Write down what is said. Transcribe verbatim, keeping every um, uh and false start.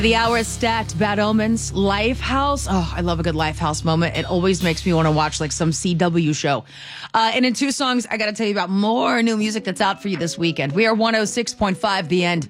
The hour is stacked. Bad Omens, Lifehouse. Oh, I love a good Lifehouse moment. It always makes me want to watch like some C W show. Uh, and in two songs, I got to tell you about more new music that's out for you this weekend. We are one oh six point five The End.